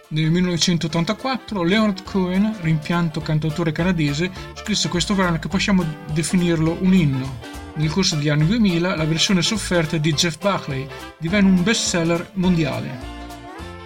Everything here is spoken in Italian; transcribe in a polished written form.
Nel 1984 Leonard Cohen, rimpianto cantautore canadese, scrisse questo brano che possiamo definirlo un inno. Nel corso degli anni 2000 la versione sofferta di Jeff Buckley divenne un bestseller mondiale.